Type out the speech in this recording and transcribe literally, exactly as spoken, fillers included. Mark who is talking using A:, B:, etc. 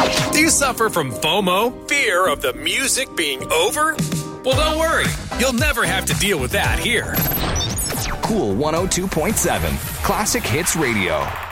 A: Do you suffer from FOMO? Fear of the music being over? Well, don't worry. You'll never have to deal with that here.
B: Cool one oh two point seven. Classic Hits Radio.